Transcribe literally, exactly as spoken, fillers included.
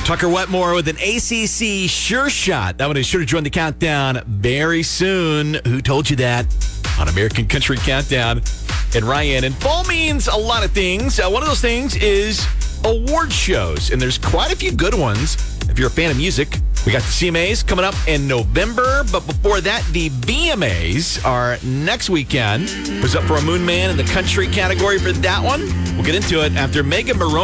Tucker Wetmore with an A C C sure shot. That one is sure to join the countdown very soon. Who told you that? On American Country Countdown. And Ryan. And fall means a lot of things. Uh, one of those things is award shows. And there's quite a few good ones. If you're a fan of music, we got the C M As coming up in November. But before that, the V M As are next weekend. Who's up for a Moon Man in the country category for that one? We'll get into it after Megan Maroney.